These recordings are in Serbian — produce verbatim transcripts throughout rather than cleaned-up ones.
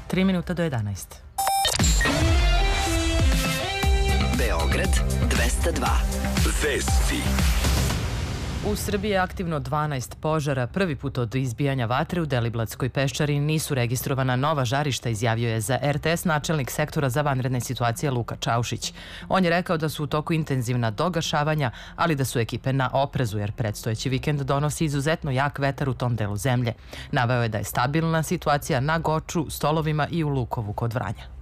Tri minuta do jedanaest. Beograd dvesta dva. Vesti. U Srbiji je aktivno dvanaest požara. Prvi put od izbijanja vatre u Deliblatskoj peščari nisu registrovana nova žarišta, izjavio je za er te es načelnik sektora za vanredne situacije Luka Čaušić. On je rekao da su u toku intenzivna dogašavanja, ali da su ekipe na oprezu jer predstojeći vikend donosi izuzetno jak vetar u tom delu zemlje. Naveo je da je stabilna situacija na Goču, Stolovima i u Lukovu kod Vranja.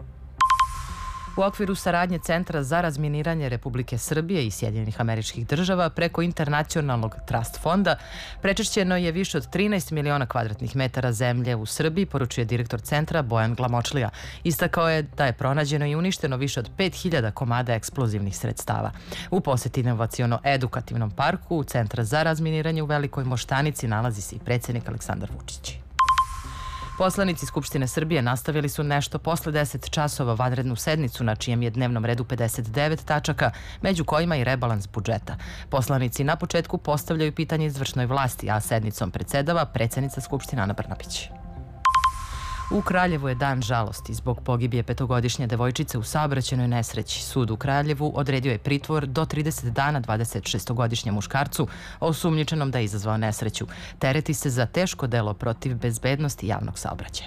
U okviru saradnje Centra za razminiranje Republike Srbije i Sjedinjenih Američkih Država preko Internacionalnog Trust fonda prečišćeno je više od trinaest miliona kvadratnih metara zemlje u Srbiji, poručuje direktor centra Bojan Glamočlija. Istakao je da je pronađeno i uništeno više od pet hiljada komada eksplozivnih sredstava. U poseti inovaciono-edukativnom parku Centra za razminiranje u Velikoj Moštanici nalazi se i predsjednik Aleksandar Vučić. Poslanici Skupštine Srbije nastavili su nešto posle deset časova vanrednu sednicu na čijem je dnevnom redu pedeset devet tačaka, među kojima i rebalans budžeta. Poslanici na početku postavljaju pitanje izvršnoj vlasti, a sednicom predsedava predsjednica Skupštine Ana Brnabić. U Kraljevu je dan žalosti zbog pogibije petogodišnje devojčice u saobraćajnoj nesreći. Sud u Kraljevu odredio je pritvor do trideset dana dvadesetšestogodišnjem muškarcu osumnjičenom da je izazvao nesreću. Tereti se za teško delo protiv bezbednosti javnog saobraćaja.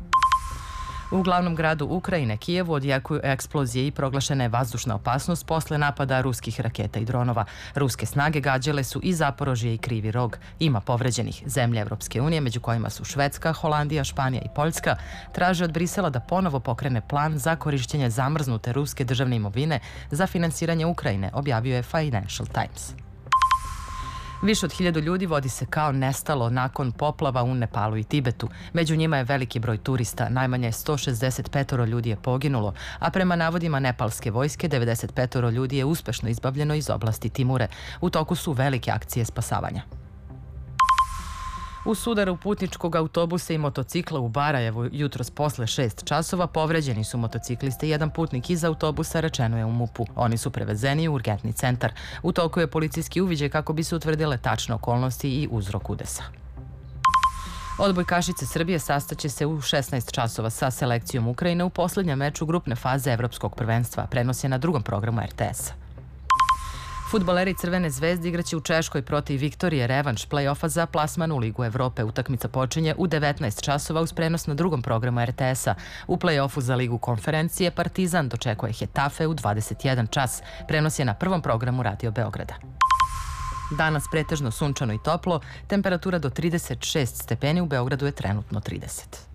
U glavnom gradu Ukrajine, Kijevu, odjekuju eksplozije i proglašena je vazdušna opasnost posle napada ruskih raketa i dronova. Ruske snage gađale su i Zaporožje i Krivi Rog. Ima povređenih. Zemlje Evropske unije, među kojima su Švedska, Holandija, Španija i Poljska, traže od Brisela da ponovo pokrene plan za korišćenje zamrznute ruske državne imovine za finansiranje Ukrajine, objavio je Financial Times. Više od hiljadu ljudi vodi se kao nestalo nakon poplava u Nepalu i Tibetu. Među njima je veliki broj turista, najmanje sto šezdeset pet ljudi je poginulo, a prema navodima nepalske vojske devedeset pet ljudi je uspešno izbavljeno iz oblasti Timure. U toku su velike akcije spasavanja. U sudaru putničkog autobusa i motocikla u Barajevu jutros posle šest časova povređeni su motocikliste i jedan putnik iz autobusa, rečeno je u mupu. Oni su prevezeni u urgentni centar. U toku je policijski uviđaj kako bi se utvrdile tačne okolnosti i uzrok udesa. Odbojkašice Srbije sastaće se u šesnaest časova sa selekcijom Ukrajine u poslednjem meču grupne faze Evropskog prvenstva. Prenos je na drugom programu er te es. Fudbaleri Crvene zvezde igraće u Češkoj protiv Viktorije revanš play-offa za plasman u Ligu Evrope. Utakmica počinje u devetnaest časova uz prenos na drugom programu er te es-a. U play-offu za Ligu konferencije Partizan dočekuje Hetafe u dvadeset jedan čas. Prenos je na prvom programu Radio Beograda. Danas pretežno sunčano i toplo, temperatura do trideset šest stepeni, u Beogradu je trenutno trideset.